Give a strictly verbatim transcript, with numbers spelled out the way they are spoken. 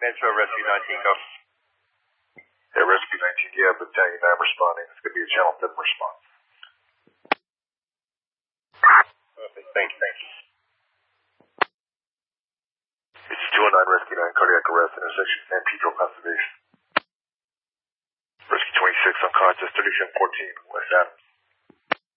Metro Rescue nineteen, go. Yeah, Rescue nineteen, yeah, Battalion nine responding. It's going to be a Channel seven response. Okay, thank you, thank you. This is two oh nine Rescue nine, cardiac arrest, intersection San Pedro, Conservation. Rescue twenty-six on contest thirty-seven fourteen, West Adams.